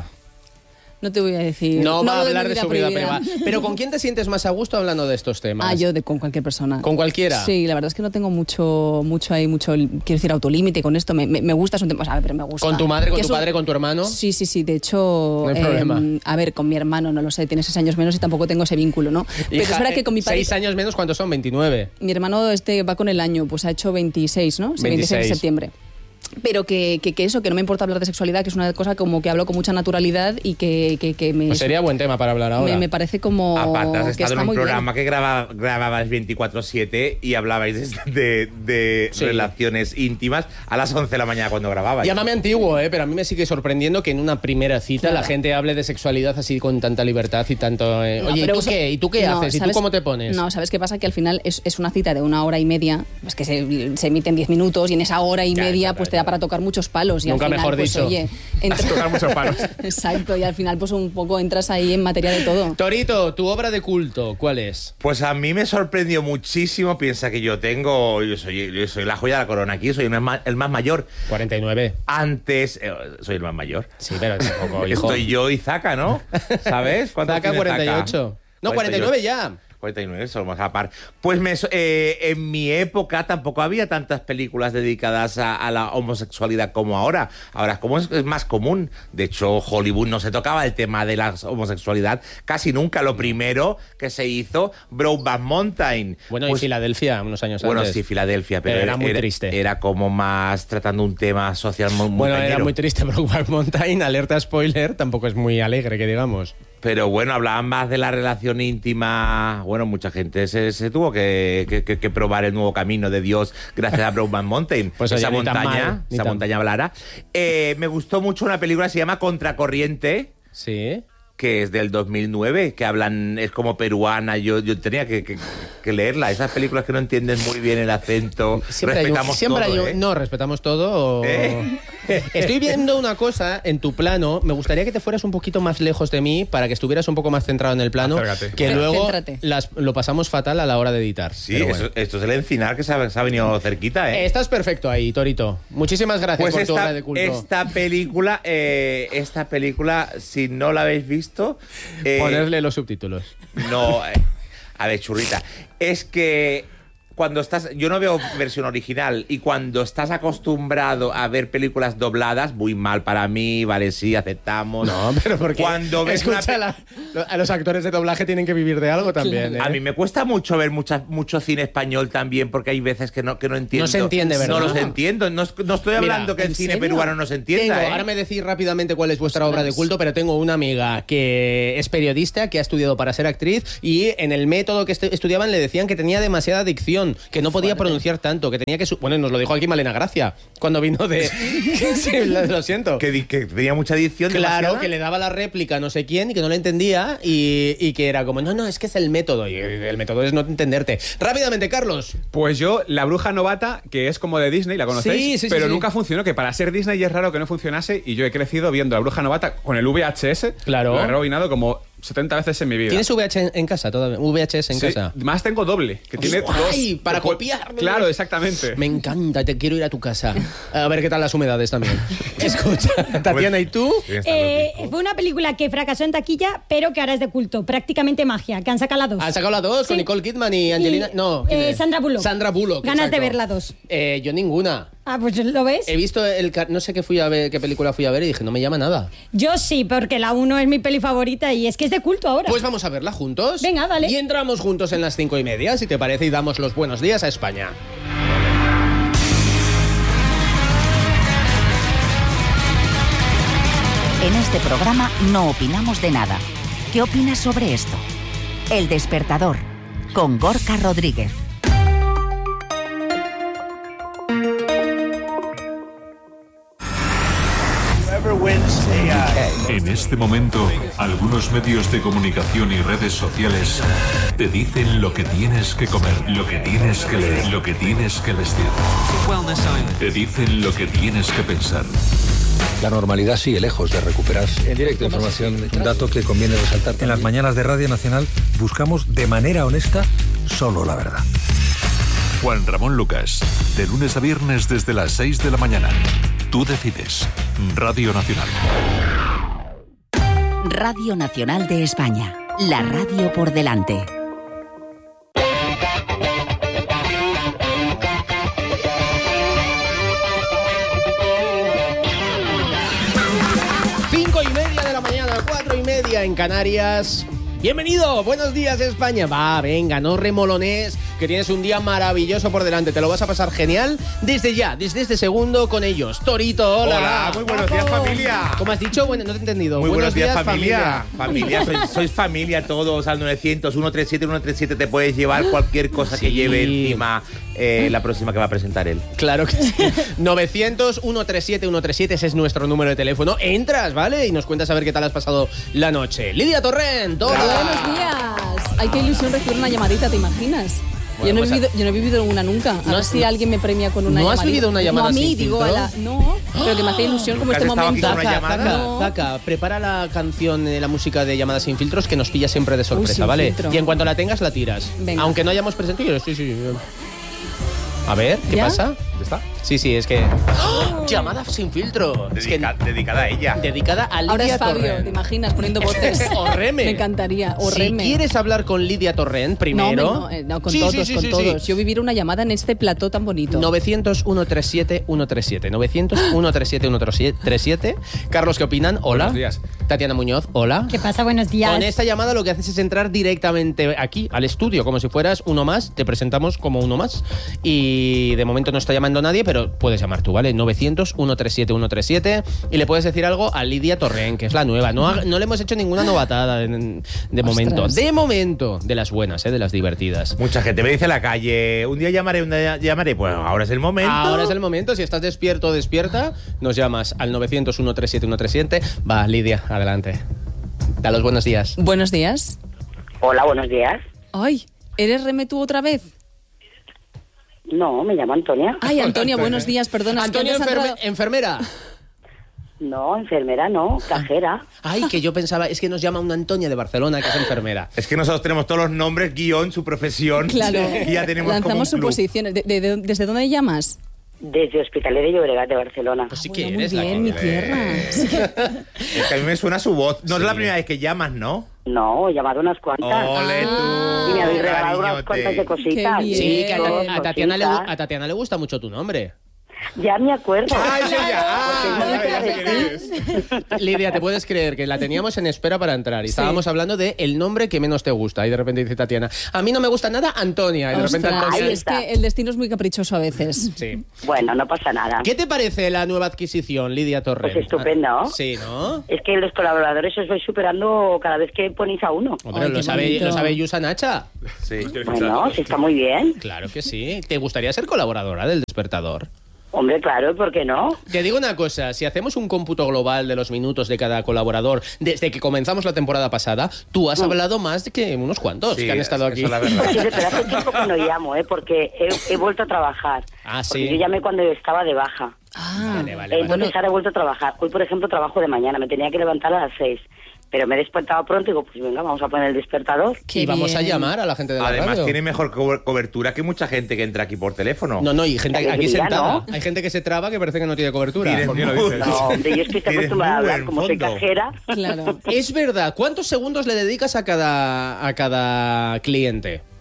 No te voy a decir. No va a lo de hablar mi de su vida prohibida. privada. Pero ¿con quién te sientes más a gusto hablando de estos temas? Ah, yo de, con cualquier persona. ¿Con cualquiera? Sí, la verdad es que no tengo mucho, mucho ahí, mucho, quiero decir, autolímite con esto. Me, me, me gusta, es un tema, o sea, pero me gusta. ¿Con tu madre, con Que tu es un- padre, con tu hermano? Sí, sí, sí. De hecho, No hay eh, problema. a ver, con mi hermano, no lo sé, tiene seis años menos y tampoco tengo ese vínculo, ¿no? Pero es Hija, verdad que eh, con mi padre... Seis años menos, ¿cuántos son? veintinueve. Mi hermano este va con el año, pues ha hecho veintiséis, ¿no? Sí, veintiséis de veintiséis. septiembre. Pero que, que, que eso, que no me importa hablar de sexualidad, que es una cosa como que hablo con mucha naturalidad y que, que, que me, Pues sería buen tema para hablar ahora. me, me parece como Aparte, has que estado está en un muy programa bien. que graba, grababas veinticuatro siete y hablabais de, de- de Sí. relaciones íntimas a las once de la mañana cuando grababais. Llámame antiguo, ¿eh? Pero a mí me sigue sorprendiendo que en una primera cita Claro. la gente hable de sexualidad así con tanta libertad y tanto... eh, No, Oye, ¿y pero tú eso- qué? ¿Y tú qué no, haces? ¿Y tú ¿sabes? cómo te pones? No, ¿sabes qué pasa? Que al final es, es una cita de una hora y media, pues que se, se emite en diez minutos y en esa hora y Ya, media ya, pues ya, te da ya. para tocar muchos palos. Y Nunca al final, mejor pues, dicho. oye, entra- Tocar muchos palos. Exacto, y al final pues un poco entras ahí en materia de todo. Torito, tu obra de culto, ¿cuál es? Pues a mí me sorprendió muchísimo. Piensa que yo tengo, yo soy, yo soy la joya de la corona aquí, soy el más, el más mayor. cuarenta y nueve. Antes, eh, soy el más mayor. Sí, pero tampoco, hijo. Estoy yo y Zaka, ¿no? ¿Sabes? ¿Cuántos Saca tiene cuarenta y Zaka? ocho. No, cuarenta y nueve ya. cuarenta y nueve, somos a par. Pues me, eh, en mi época tampoco había tantas películas dedicadas a, a la homosexualidad como ahora. Ahora es como es, es más común. De hecho, Hollywood no se tocaba el tema de la homosexualidad casi nunca. Lo primero que se hizo, Brokeback Mountain. Bueno, Pues- y Filadelfia, unos años Bueno, antes. sí, Filadelfia, pero, Pero era muy triste. Era como más tratando un tema social muy, muy Bueno, era cañero. muy triste Brokeback Mountain, alerta spoiler, tampoco es muy alegre, que digamos. Pero bueno, hablaban más de la relación íntima. Bueno, mucha gente se, se tuvo que, que- que- que probar el nuevo camino de Dios gracias a Brokeback Mountain. Pues esa oye, ni tan montaña, mal, ni esa tan- montaña hablara. Eh, me gustó mucho una película que se llama Contracorriente. Sí. Que es del dos mil nueve, que hablan, es como peruana. Yo, yo tenía que, que- que leerla. Esas películas que no entienden muy bien el acento. Siempre hay un- Respetamos siempre todo, hay un- ¿eh? No, respetamos todo. o- ¿Eh? Estoy viendo una cosa en tu plano. Me gustaría que te fueras un poquito más lejos de mí para que estuvieras un poco más centrado en el plano. Acércate. Que Cé- luego céntrate. las- lo pasamos fatal a la hora de editar. Sí, Pero bueno. eso- esto es el Encinar que se ha, se ha venido cerquita, ¿eh? Eh, Estás perfecto ahí, Torito. Muchísimas gracias Pues por tu esta, obra de culto. esta película, eh, esta película, si no la habéis visto, eh, Ponerle los subtítulos. no, eh, a ver, churrita, es que cuando estás, yo no veo versión original y cuando estás acostumbrado a ver películas dobladas, muy mal para mí, vale, sí, aceptamos. No, pero porque Cuando ves una escucha, la- a los actores de doblaje tienen que vivir de algo también. ¿eh? A mí me cuesta mucho ver mucha, mucho cine español también porque hay veces que no, que no entiendo. No se entiende, ¿verdad? No los entiendo. No, es- no estoy Mira, hablando que el ¿en cine serio? peruano no se entienda. Tengo, ¿eh? ahora me decís rápidamente cuál es vuestra obra de culto, pero tengo una amiga que es periodista, que ha estudiado para ser actriz y en el método que estu- estudiaban le decían que tenía demasiada dicción, que no podía pronunciar tanto, que tenía que... su- Bueno, nos lo dijo aquí Malena Gracia cuando vino de... Sí, lo, lo siento. Que, di- que tenía mucha adicción. Claro, demasiada. que le daba la réplica a no sé quién y que no la entendía y, y que era como, no, no, es que es el método y el método es no entenderte. Rápidamente, Carlos. Pues yo, La Bruja Novata, que es como de Disney, la conocéis, Sí, sí, sí, pero sí. nunca funcionó, que para ser Disney es raro que no funcionase y yo he crecido viendo La Bruja Novata con el V H S. Claro. Lo he rebobinado como setenta veces en mi vida. ¿Tienes V H S en casa todavía? V H S en Sí, casa. Más tengo doble, que tiene ¡Guay! dos. Para que pu- copiar. Claro, exactamente. Me encanta, te quiero ir a tu casa. A ver qué tal las humedades también. Escucha, Tatiana, ¿y tú? Eh, fue una película que fracasó en taquilla, pero que ahora es de culto. Prácticamente magia, que han sacado la dos. Han sacado la dos con Sí. Nicole Kidman y Angelina. Y, no, ¿quién eh, es? Sandra Bullock. Sandra Bullock. Ganas exacto. de ver la dos. Eh, yo ninguna. Ah, pues lo ves. He visto el... ca- No sé qué fui a ver, qué película fui a ver y dije, no me llama nada. Yo sí, porque la uno es mi peli favorita y es que es de culto ahora. Pues vamos a verla juntos. Venga, dale. Y entramos juntos en las cinco y media, si te parece, y damos los buenos días a España. En este programa no opinamos de nada. ¿Qué opinas sobre esto? El Despertador, con Gorka Rodríguez. En este momento, algunos medios de comunicación y redes sociales te dicen lo que tienes que comer, lo que tienes que leer, lo que tienes que vestir. Te dicen lo que tienes que pensar. La normalidad sigue lejos de recuperarse. En directo, información, un dato que conviene resaltar. En las mañanas de Radio Nacional buscamos de manera honesta solo la verdad. Juan Ramón Lucas, de lunes a viernes desde las seis de la mañana. Tú decides. Radio Nacional. Radio Nacional de España. La radio por delante. Cinco y media de la mañana, cuatro y media en Canarias. Bienvenido, buenos días España. Va, venga, no remolones, que tienes un día maravilloso por delante. Te lo vas a pasar genial desde ya, desde este segundo con ellos. Torito, hola. Hola, muy buenos días, familia. ¿Cómo has dicho? Bueno, no te he entendido. Muy buenos, buenos días, días, familia. familia. Familia, sois, sois familia todos. Al novecientos, ciento treinta y siete, ciento treinta y siete te puedes llevar cualquier cosa Sí. que lleve encima eh, la próxima que va a presentar él. Claro que sí. novecientos, ciento treinta y siete, ciento treinta y siete, ese es nuestro número de teléfono. Entras, ¿vale? Y nos cuentas a ver qué tal has pasado la noche. Lidia Torrent, hola. Buenos días. Ay, qué ilusión recibir una llamadita, ¿te imaginas? Bueno, yo, no he pues vivido, yo no he vivido una nunca. A ¿No ver has- si alguien me premia con una ¿No llamadita. has vivido una llamada No, a mí, sin digo, filtro? a la- no, pero que me hace ilusión como ¿Nunca este has estado aquí momento. con una Zaca, llamada? no. Zaca, prepara la canción, eh, la música de Llamadas sin filtros, que nos pilla siempre de sorpresa, sin ¿vale? filtro. Y en cuanto la tengas, la tiras. Venga. Aunque no hayamos presentado, sí, sí. A ver, ¿qué ¿Ya? pasa? ¿Dónde está? Sí, sí, es que... ¡Oh! Llamada sin filtro. Es que Dedica- dedicada a ella. dedicada a Lidia Ahora es Fabio, Torrent. ¿te imaginas? Poniendo voces. O Reme. Me encantaría. O Si Reme. quieres hablar con Lidia Torrent, primero... No, hombre, no, eh, no, con Sí, todos, sí, sí, con sí, todos. sí. Yo vivir una llamada en este plató tan bonito. novecientos, ciento treinta y siete, ciento treinta y siete. novecientos, ciento treinta y siete, ciento treinta y siete. Carlos, ¿qué opinan? Hola. Buenos días. Tatiana Muñoz, hola. ¿Qué pasa? Buenos días. Con esta llamada lo que haces es entrar directamente aquí, al estudio, como si fueras uno más. Te presentamos como uno más. Y de momento no está llamando nadie, pero puedes llamar tú, ¿vale? novecientos, ciento treinta y siete, ciento treinta y siete. Y le puedes decir algo a Lidia Torrent, que es la nueva. No, ha- no le hemos hecho ninguna novatada de, de momento. De momento. De las buenas, ¿eh? De las divertidas. Mucha gente me dice en la calle, un día llamaré, un día llamaré. Pues ahora es el momento. Ahora es el momento. Si estás despierto o despierta, nos llamas al novecientos, ciento treinta y siete, ciento treinta y siete. Va, Lidia, adelante. Da los buenos días. Buenos días. Hola, buenos días. Ay, ¿eres Reme tú otra vez? No, me llamo Antonia. Ay, Antonia, buenos días, perdona. es que Antonia, antes ha enferme- entrado- enfermera. No, enfermera no, cajera. Ay, que yo pensaba, es que nos llama una Antonia de Barcelona, que es enfermera. Es que nosotros tenemos todos los nombres, guión, su profesión. Claro, Y ya tenemos como un lanzamos club. suposiciones. De- de- de- ¿Desde dónde llamas? Desde Hospitalet de Llobregat de Barcelona. Pues sí Bueno, que muy eres la bien, mi que- tierra. Es que a mí me suena su voz. No Sí. es la primera vez que llamas, ¿no? No, he llamado unas cuantas. Ole tú. Y me habéis regalado unas cariñote. cuantas de cositas. Qué bien. Sí, que a, Cositas. Ta- a Tatiana le, gu- a Tatiana le gusta mucho tu nombre. Ya me acuerdo. ¡Ay, sí, ya! Porque no me ¡Ay, ya sé parece- quién eres! Lidia, ¿te puedes creer que la teníamos en espera para entrar? Y estábamos hablando de el nombre que menos te gusta. Y de repente dice Tatiana, a mí no me gusta nada Antonia. Y de repente Ostras, Antonia... ay, es que el destino es muy caprichoso a veces. Sí. Bueno, no pasa nada. ¿Qué te parece la nueva adquisición, Lidia Torrent? Pues estupendo. Sí, ¿no? Es que los colaboradores os vais superando cada vez que ponéis a uno. Hombre, Ay, lo qué sabe, bonito. lo sabe Yusa Nacha. Sí. Bueno, sí está muy bien. Claro que sí. ¿Te gustaría ser colaboradora del Despertador? Hombre, claro, ¿por qué no? Te digo una cosa, si hacemos un cómputo global de los minutos de cada colaborador desde que comenzamos la temporada pasada, tú has hablado más de que unos cuantos Sí, que han estado eso aquí. es la verdad. Sí, pero hace tiempo que no llamo, ¿eh? Porque he, he vuelto a trabajar. Ah, Porque sí. yo llamé cuando estaba de baja. Ah, Vale, vale, vale. Entonces ahora he vuelto a trabajar. Hoy, por ejemplo, trabajo de mañana. Me tenía que levantar a las seis. Pero me he despertado pronto y digo, pues venga, vamos a poner el despertador. qué Y vamos a bien. llamar a la gente de la Además, radio. tiene mejor co- cobertura que mucha gente que entra aquí por teléfono. No, no, y gente Qué aquí alegría, sentada. ¿no? Hay gente que se traba que parece que no tiene cobertura. Tienes ¿Por qué lo muy- dices? No, hombre, yo es que estoy Tienes acostumbrada a muy hablar buen como soy fondo. cajera. Claro. Es verdad. ¿Cuántos segundos le dedicas a cada, a cada cliente? Buah,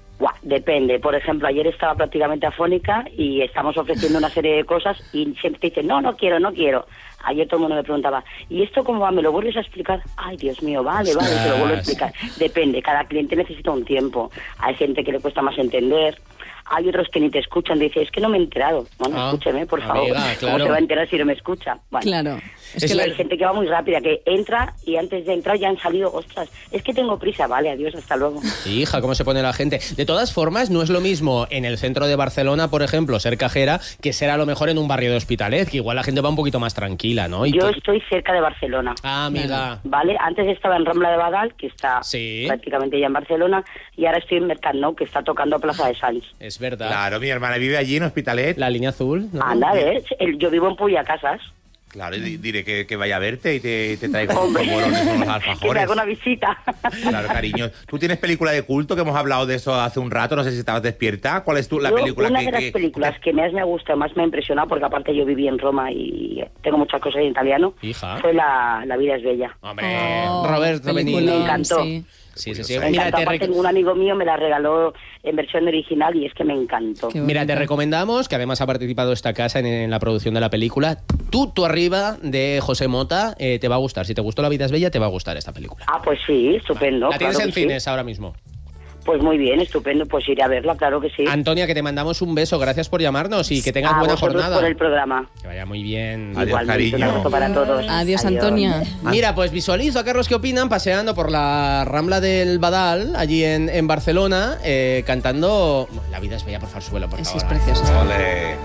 Depende. Por ejemplo, ayer estaba prácticamente afónica y estamos ofreciendo una serie de cosas y siempre te dicen, no, no quiero, no quiero. Ayer todo el mundo me preguntaba, ¿y esto cómo va? ¿Me lo vuelves a explicar? Ay, Dios mío, vale, vale, te lo vuelvo a explicar. Depende, cada cliente necesita un tiempo. Hay gente que le cuesta más entender. Hay otros que ni te escuchan, dice, es que no me he enterado. Bueno, ah, escúcheme, por favor. Amiga, claro. ¿Cómo se va a enterar si no me escucha? Bueno, claro. Es, es que hay gente que va muy rápida, que entra y antes de entrar ya han salido, ostras, es que tengo prisa, vale, adiós, hasta luego. Hija, ¿cómo se pone la gente? De todas formas, no es lo mismo en el centro de Barcelona, por ejemplo, ser cajera, que ser a lo mejor en un barrio de Hospitalet, que igual la gente va un poquito más tranquila, ¿no? Y Yo tú... estoy cerca de Barcelona. Ah, amiga. Vale, antes estaba en Rambla de Badal, que está sí. prácticamente ya en Barcelona, y ahora estoy en Mercat Nou, que está tocando Plaza de Sants. Es verdad. Claro, mi hermana vive allí en Hospitalet. La línea azul, ¿no? Anda, ¿ves? El, yo vivo en Puyacasas. Claro, y diré que, que vaya a verte y te, te traiga unos morones, unos alfajores. Que me haga una visita. Claro, cariño. ¿Tú tienes película de culto? Que hemos hablado de eso hace un rato, no sé si estabas despierta. ¿Cuál es tu, la yo, película una que...? de las que, películas que más me ha gustado, más me ha impresionado, porque aparte yo viví en Roma y tengo muchas cosas en italiano, Hija. fue la, la vida es bella. Hombre, oh, Roberto Benigni. Me encantó. Sí. Sí, sí, sí. Me Mira, encantó. te Aparte, rec... un amigo mío me la regaló en versión original y es que me encantó. Mira, te recomendamos, que además ha participado esta casa en, en la producción de la película, Tú, tú arriba, de José Mota, eh, te va a gustar. Si te gustó La vida es bella, te va a gustar esta película. Ah, pues sí, estupendo. La tienes claro en que cines sí. ahora mismo. Pues muy bien, estupendo, pues iré a verla, claro que sí. Antonia, que te mandamos un beso, gracias por llamarnos y que tengas a buena vosotros jornada. por el programa. Que vaya muy bien. Adiós, cariño. Un abrazo para todos. Adiós, Adiós. Antonia. Mira, pues visualizo a Carlos, ¿qué opinan? Paseando por la Rambla del Badal, allí en, en Barcelona, eh, cantando... La vida es bella, por favor, suelo, por Sí, favor. es precioso. Ole.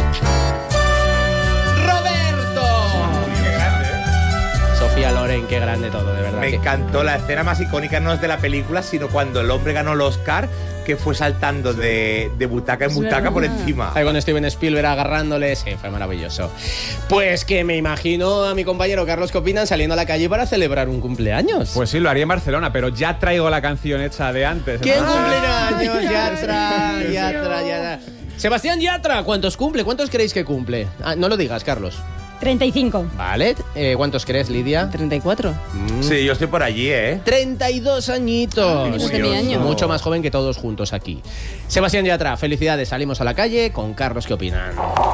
Sofía Loren, qué grande todo, de verdad. Me que... encantó. La escena más icónica no es de la película, sino cuando el hombre ganó el Oscar, que fue saltando de, de butaca en butaca por encima. Ahí con Steven Spielberg agarrándole, sí, fue maravilloso. Pues que me imagino a mi compañero Carlos, ¿qué opinan? Saliendo a la calle para celebrar un cumpleaños. Pues sí, lo haría en Barcelona, pero ya traigo la canción hecha de antes. ¿Quién ¿no? cumpleaños? Yatra, Yatra, Yatra. Sebastián Yatra, ¿cuántos cumple? ¿Cuántos creéis que cumple? Ah, no lo digas, Carlos. treinta y cinco. Vale. Eh, ¿Cuántos crees, Lidia? treinta y cuatro. Mm. Sí, yo estoy por allí, ¿eh? treinta y dos añitos. Menos de mi año. Mucho más joven que todos juntos aquí. Sebastián Yatra, felicidades. Salimos a la calle con Carlos, ¿qué opinan?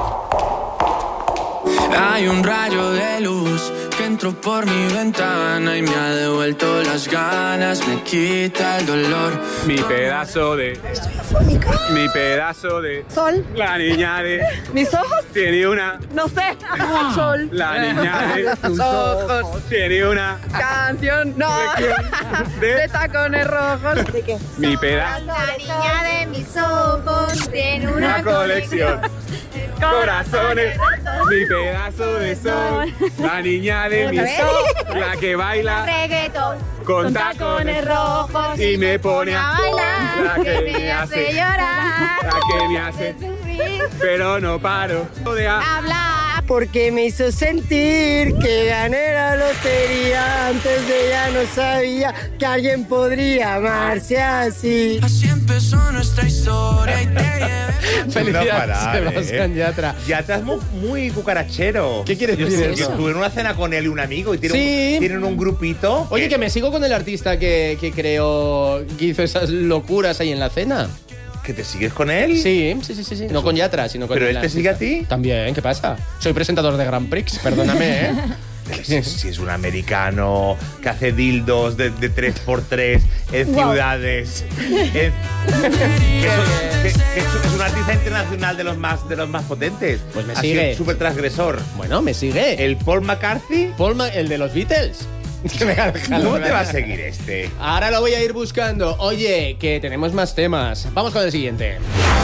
Hay un rayo de luz que entró por mi ventana y me ha devuelto las ganas, me quita el dolor. Mi pedazo de... Estoy afónica. Mi pedazo de... Sol. La niña de... ¿Mis ojos? Tiene una... No sé. Sol. La niña de... Tus ojos. Tiene una... Canción. No. De... De tacones rojos. ¿De qué? Mi pedazo... La niña de mis ojos tiene una, Una colección. Corazones, mi pedazo de sol, la niña de mi sol, la que baila reggaetón con tacones rojos y me pone a bailar, la que me hace llorar, la que me hace sufrir, pero no paro de hablar. Porque me hizo sentir que gané la lotería. Antes de ella no sabía que alguien podría amarse así. Así empezó nuestra historia y te llevé. Felicidades, No parar, Sebastián ¿eh? Yatra. Yatra es muy, muy cucarachero. ¿Qué quieres Yo decir sé, eso? Yo estuve en una cena con él y un amigo y tienen, Sí. un, tienen un grupito. Oye, que me sigo con el artista que, que creó, que hizo esas locuras ahí en la cena. ¿Que te sigues con él? Sí, sí, sí, sí, sí. No con Yatra, sino con ¿Pero el él te sigue a ti? También, ¿qué pasa? Soy presentador de Grand Prix, perdóname, ¿eh? Si, si es un americano que hace dildos de, de tres por tres en Wow. ciudades. En- que, es, que- que es- es un artista internacional de los más, de los más potentes. Pues me Ha sigue. sido súper transgresor. Bueno, me sigue. ¿El Paul McCarthy? Paul Ma- el de los Beatles. Que me ha dejado, ¿Cómo me te ha va a dejado. seguir este? Ahora lo voy a ir buscando. Oye, que tenemos más temas. Vamos con el siguiente.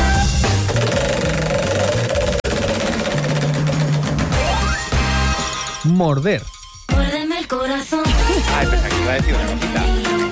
Morder. Muérdeme el corazón. Ay, pensaba que iba a decir una cosita.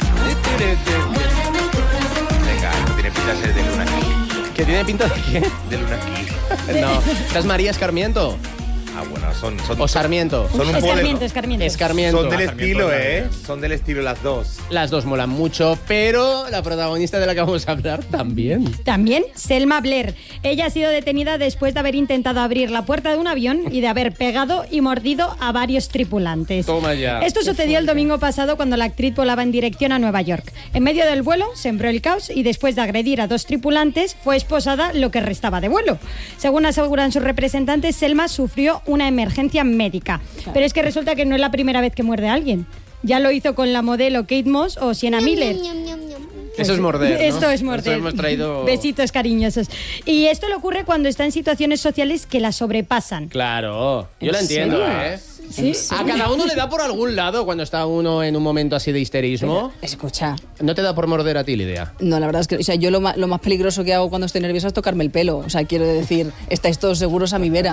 Venga, no tiene pinta de ser de Luna aquí. ¿Que tiene pinta de qué? De Luna aquí. No. ¿Estás María Escarmiento? Ah, bueno, son... son o Sarmiento. Son un Escarmiento, poder- Escarmiento. Escarmiento. Son del Sarmiento, estilo, claro. ¿eh? Son del estilo las dos. Las dos molan mucho, pero la protagonista de la que vamos a hablar también. También Selma Blair. Ella ha sido detenida después de haber intentado abrir la puerta de un avión y de haber pegado y mordido a varios tripulantes. Toma ya. Esto sucedió el domingo pasado cuando la actriz volaba en dirección a Nueva York. En medio del vuelo sembró el caos y después de agredir a dos tripulantes fue esposada lo que restaba de vuelo. Según aseguran sus representantes, Selma sufrió una emergencia médica. Pero es que resulta que no es la primera vez que muerde a alguien. Ya lo hizo con la modelo Kate Moss o Sienna Miller. Eso es morder, ¿no? Esto es morder. Esto hemos traído... Besitos cariñosos. Y esto le ocurre cuando está en situaciones sociales que la sobrepasan. Claro, yo ¿En la entiendo, serio? ¿eh? ¿Sí? A cada uno le da por algún lado cuando está uno en un momento así de histerismo. Escucha. ¿No te da por morder a ti, Lidia? No, la verdad es que, o sea, yo lo más, lo más peligroso que hago cuando estoy nerviosa es tocarme el pelo. O sea, quiero decir, estáis todos seguros a mi vera.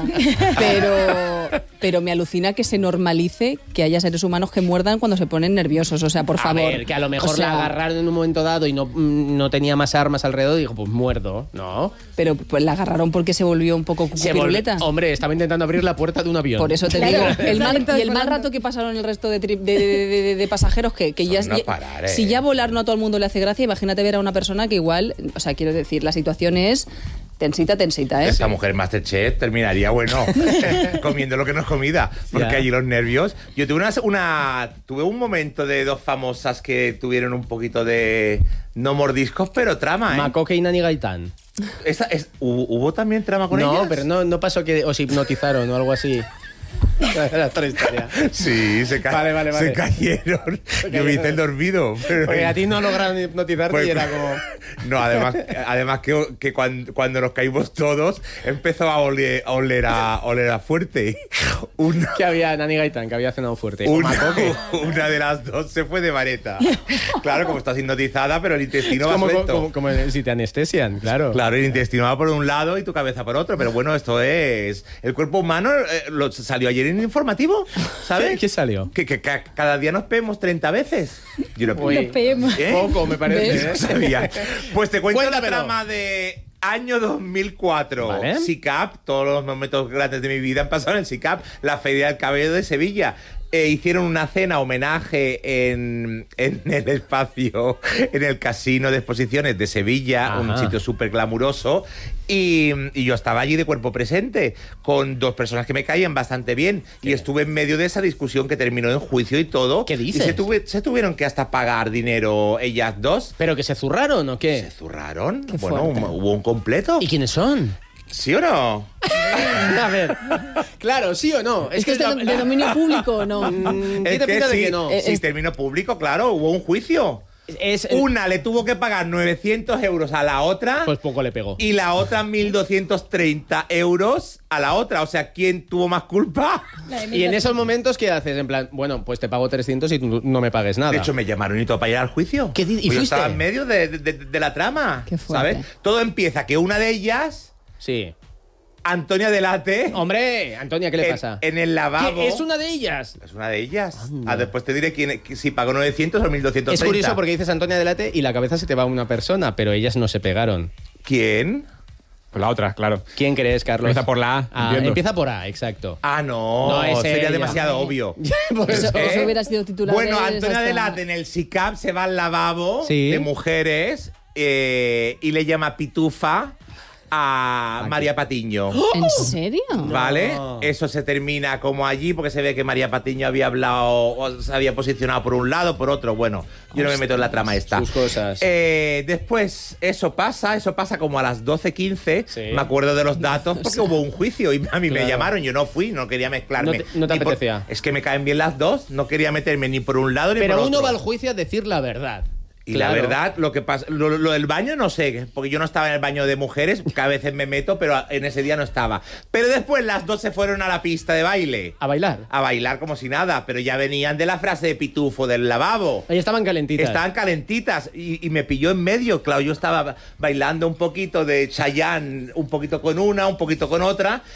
Pero, pero me alucina que se normalice que haya seres humanos que muerdan cuando se ponen nerviosos. O sea, por favor. A ver, que a lo mejor O sea, la agarraron en un momento dado y no, no tenía más armas alrededor y dijo, pues muerdo, ¿no? Pero pues la agarraron porque se volvió un poco Se volvió- cucupiruleta. Hombre, estaba intentando abrir la puerta de un avión. Por eso te Claro. digo. El mal, Exacto, y el mal volando. rato que pasaron el resto de, tri- de, de- de- de- de pasajeros que, que ya, no ya- parar, ¿eh? si ya volar no a todo el mundo le hace gracia, imagínate ver a una persona que igual, o sea, quiero decir, la situación es tensita, tensita, ¿eh? Esta mujer Masterchef terminaría, bueno, comiendo lo que no es comida. Porque Ya. allí los nervios. Yo tuve una, una tuve un momento de dos famosas que tuvieron un poquito de no mordiscos, pero trama, ¿eh? Macoque y Nani Gaitán. Esa es, ¿hubo, hubo también trama con No, ellas? pero no, no pasó que os hipnotizaron o algo así. Era otra historia. Sí, se, ca Vale, vale, vale. se cayeron. Yo me hice el dormido. Pero... Porque a ti no lograron hipnotizarte Pues- y era como... No, además, además que, que cuando, cuando nos caímos todos empezó a oler a, oler a, oler a fuerte. Una, Que había Nani Gaitán, que había cenado fuerte. O una, Macoque. una de las dos se fue de vareta. Claro, como estás hipnotizada, pero el intestino Es como, va suelto. como, como si te anestesian, claro. Claro, el intestino va por un lado y tu cabeza por otro. Pero bueno, esto es... El cuerpo humano eh, lo, salió ayer en el informativo, ¿sabes? ¿Qué salió? Que, que ca- cada día nos peemos treinta veces. Yo no Uy. Nos peemos. ¿Eh? Poco, me parece. ¿Ves? ¿eh? No sabía. Pues te cuento Cuéntamelo. la trama de año dos mil cuatro. Vale. S I C A P, todos los momentos grandes de mi vida han pasado en el S I C A P, la Feria del Cabello de Sevilla. Eh, hicieron una cena homenaje en, en el espacio, en el Casino de Exposiciones de Sevilla, Ajá. un sitio súper glamuroso. Y, y yo estaba allí de cuerpo presente, con dos personas que me caían bastante bien. Y estuve en medio de esa discusión que terminó en juicio y todo. ¿Qué Y dices? se, tuve- se tuvieron que hasta pagar dinero ellas dos. ¿Pero que se zurraron o qué? ¿Se zurraron? Qué Bueno, fuerte. un- hubo un completo. ¿Y quiénes son? ¿Sí o no? A ver, claro, ¿sí o no? Es que es de, la- de dominio público, ¿no? Mm, Es tiene pinta de sí, que no. Eh, sí, es- terminó público, claro, hubo un juicio. Es, Una le tuvo que pagar novecientos euros a la otra Pues poco le pegó. y la otra mil doscientos treinta euros a la otra. O sea, ¿quién tuvo más culpa? Y en esos momentos, ¿qué haces? En plan, bueno, pues te pago trescientos y tú no me pagues nada. De hecho, me llamaron y todo para ir al juicio. ¿Qué di- y Pues yo fuiste? estaba en medio de, de- de- de la trama. Qué fuerte. ¿Sabes? Todo empieza que una de ellas, Sí. Antonia Delate, Hombre, Antonia, ¿qué le en, pasa? en el lavabo. ¿Qué? ¿Es una de ellas? Es una de ellas. Ah, después te diré quién, si pagó novecientos o mil doscientos Es treinta. curioso porque dices Antonia Delate y la cabeza se te va a una persona, pero ellas no se pegaron. ¿Quién? Pues la otra, claro. ¿Quién crees, Carlos? Empieza por la A, Ah, entiendo. empieza por A, exacto. Ah, no. No, es sería ella. demasiado obvio. Por Eso, eso. ¿Eh? eso hubiera sido titular. Bueno, Antonia Delate en el S I C A P se va al lavabo Sí. de mujeres eh, y le llama pitufa a María Patiño. ¿En serio? ¿Vale? No. Eso se termina como allí porque se ve que María Patiño había hablado o se había posicionado por un lado, por otro. Bueno, yo no me meto en la trama esta. Sus cosas. Eh, después, eso pasa, eso pasa como a las doce quince. Sí. Me acuerdo de los datos porque hubo un juicio y a mí me Claro. llamaron. Yo no fui, no quería mezclarme. No te- no te Ni por- apetecía. Es que me caen bien las dos, no quería meterme ni por un lado ni Pero por uno otro. va al juicio a decir la verdad. Y Claro. la verdad, lo que pasa, lo, lo del baño no sé, porque yo no estaba en el baño de mujeres, que a veces me meto, pero en ese día no estaba. Pero después las dos se fueron a la pista de baile. A bailar. A bailar como si nada, pero ya venían de la frase de pitufo del lavabo. Ahí estaban calentitas. Estaban calentitas y, y me pilló en medio. Claro, yo estaba bailando un poquito de Chayanne, un poquito con una, un poquito con otra,